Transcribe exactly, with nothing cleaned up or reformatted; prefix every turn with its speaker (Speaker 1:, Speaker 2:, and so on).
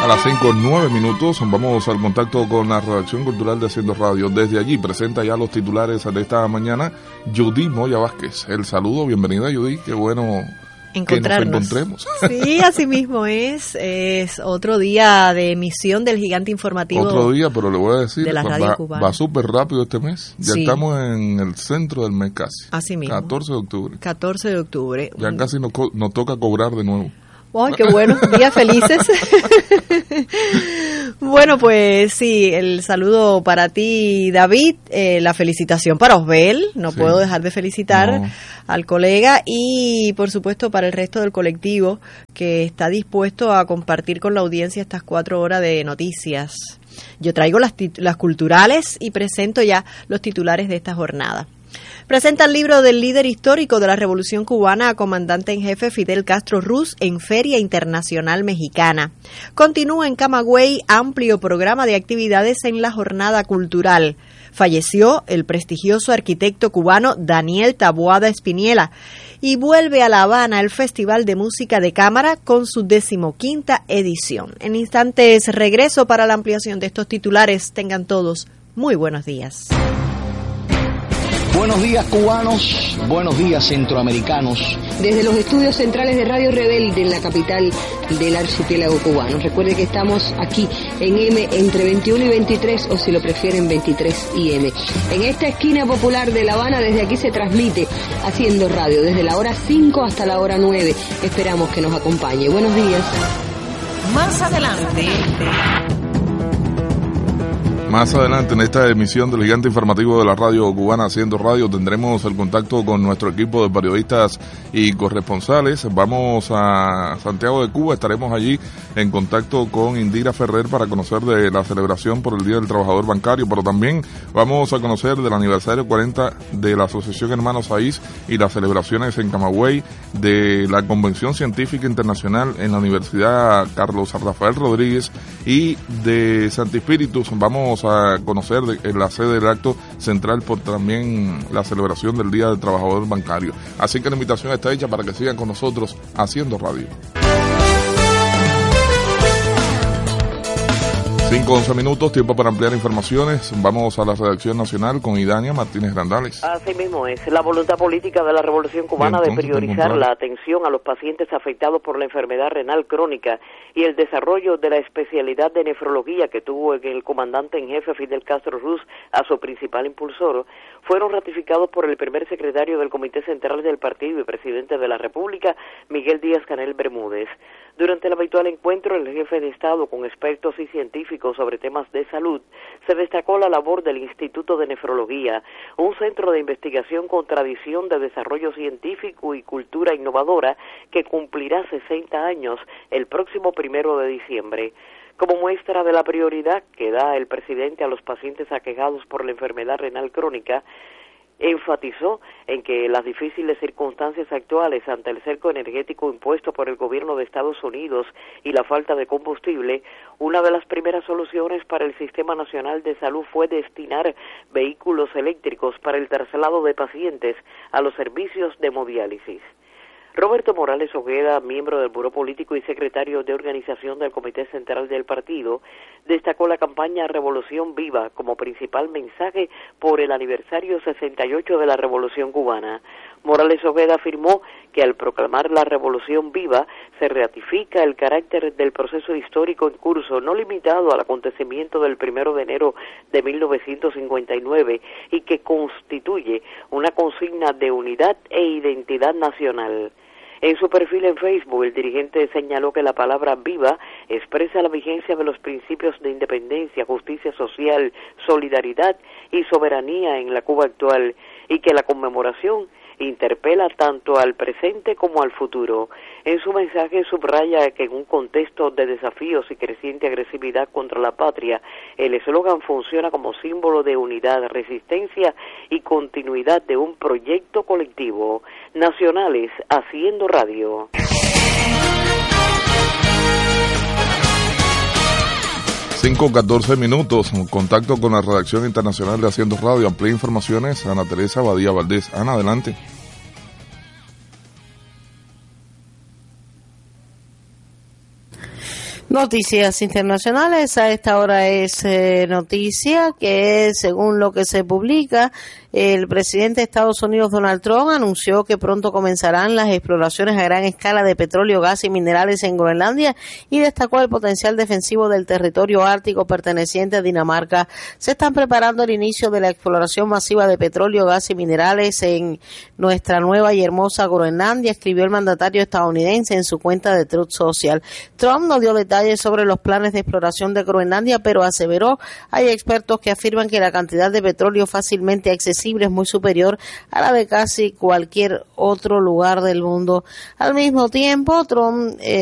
Speaker 1: las cinco nueve minutos vamos al contacto con la redacción cultural de Haciendo Radio. Desde allí presenta ya los titulares de esta mañana Judy Moya Vázquez. El saludo, bienvenida Judy, qué bueno
Speaker 2: encontrarnos.
Speaker 1: Que nos encontremos.
Speaker 2: Sí, así mismo es. Es otro día de emisión del gigante informativo.
Speaker 1: Otro día, pero le voy a decir,
Speaker 2: de la radio
Speaker 1: va,
Speaker 2: cubana.
Speaker 1: va súper rápido este mes. Ya
Speaker 2: sí.
Speaker 1: Estamos en el centro del mes casi.
Speaker 2: Así mismo.
Speaker 1: catorce de octubre.
Speaker 2: catorce de octubre.
Speaker 1: Ya casi nos, nos toca cobrar de nuevo.
Speaker 2: ¡Ay, qué bueno! Días felices. Bueno, pues sí, el saludo para ti, David, eh, la felicitación para Osbel, no sí. puedo dejar de felicitar no. al colega, y por supuesto para el resto del colectivo que está dispuesto a compartir con la audiencia estas cuatro horas de noticias. Yo traigo las, las culturales y presento ya los titulares de esta jornada. Presenta el libro del líder histórico de la Revolución Cubana a comandante en jefe Fidel Castro Ruz en Feria Internacional Mexicana. Continúa en Camagüey amplio programa de actividades en la jornada cultural. Falleció el prestigioso arquitecto cubano Daniel Taboada Espiniela y vuelve a La Habana el Festival de Música de Cámara con su decimoquinta edición. En instantes regreso para la ampliación de estos titulares. Tengan todos muy buenos días.
Speaker 3: Buenos días cubanos, buenos días centroamericanos.
Speaker 4: Desde los estudios centrales de Radio Rebelde en la capital del archipiélago cubano. Recuerde que estamos aquí en M entre veintiuno y veintitrés, o si lo prefieren veintitrés y M. En esta esquina popular de La Habana, desde aquí se transmite Haciendo Radio, desde la hora cinco hasta la hora nueve. Esperamos que nos acompañe. Buenos días.
Speaker 5: Más adelante...
Speaker 1: Más adelante en esta emisión del gigante informativo de la radio cubana Haciendo Radio tendremos el contacto con nuestro equipo de periodistas y corresponsales. Vamos a Santiago de Cuba, estaremos allí en contacto con Indira Ferrer para conocer de la celebración por el Día del Trabajador Bancario, pero también vamos a conocer del aniversario cuarenta de la Asociación Hermanos Saiz y las celebraciones en Camagüey de la Convención Científica Internacional en la Universidad Carlos Rafael Rodríguez y de Santi Espíritus. Vamos a conocer de, en la sede del acto central por también la celebración del Día del Trabajador Bancario. Así que la invitación está hecha para que sigan con nosotros Haciendo Radio. cinco once minutos, tiempo para ampliar informaciones. Vamos a la redacción nacional con Idania Martínez Grandales.
Speaker 6: Así mismo es. La voluntad política de la Revolución Cubana de priorizar la atención a los pacientes afectados por la enfermedad renal crónica y el desarrollo de la especialidad de nefrología que tuvo el comandante en jefe Fidel Castro Ruz a su principal impulsor, fueron ratificados por el primer secretario del Comité Central del Partido y presidente de la República, Miguel Díaz-Canel Bermúdez. Durante el habitual encuentro, el jefe de Estado con expertos y científicos sobre temas de salud, se destacó la labor del Instituto de Nefrología, un centro de investigación con tradición de desarrollo científico y cultura innovadora que cumplirá sesenta años el próximo primero de diciembre. Como muestra de la prioridad que da el presidente a los pacientes aquejados por la enfermedad renal crónica, enfatizó en que las difíciles circunstancias actuales ante el cerco energético impuesto por el gobierno de Estados Unidos y la falta de combustible, una de las primeras soluciones para el Sistema Nacional de Salud fue destinar vehículos eléctricos para el traslado de pacientes a los servicios de hemodiálisis. Roberto Morales Ojeda, miembro del Buró Político y secretario de organización del Comité Central del Partido, destacó la campaña Revolución Viva como principal mensaje por el aniversario sesenta y ocho de la Revolución Cubana. Morales Ojeda afirmó que al proclamar la Revolución Viva se ratifica el carácter del proceso histórico en curso, no limitado al acontecimiento del primero de enero de mil novecientos cincuenta y nueve, y que constituye una consigna de unidad e identidad nacional. En su perfil en Facebook, el dirigente señaló que la palabra viva expresa la vigencia de los principios de independencia, justicia social, solidaridad y soberanía en la Cuba actual, y que la conmemoración interpela tanto al presente como al futuro. En su mensaje subraya que en un contexto de desafíos y creciente agresividad contra la patria, el eslogan funciona como símbolo de unidad, resistencia y continuidad de un proyecto colectivo. Nacionales, Haciendo Radio.
Speaker 1: cinco catorce minutos, contacto con la redacción internacional de Haciendo Radio. Amplía informaciones, Ana Teresa Badía Valdés. Ana, adelante.
Speaker 7: Noticias internacionales. A esta hora es eh, noticia que, según lo que se publica, el presidente de Estados Unidos, Donald Trump, anunció que pronto comenzarán las exploraciones a gran escala de petróleo, gas y minerales en Groenlandia y destacó el potencial defensivo del territorio ártico perteneciente a Dinamarca. Se están preparando el inicio de la exploración masiva de petróleo, gas y minerales en nuestra nueva y hermosa Groenlandia, escribió el mandatario estadounidense en su cuenta de Truth Social. Trump no dio detalles sobre los planes de exploración de Groenlandia, pero aseveró: hay expertos que afirman que la cantidad de petróleo fácilmente accesible es muy superior a la de casi cualquier otro lugar del mundo. Al mismo tiempo, Trump eh,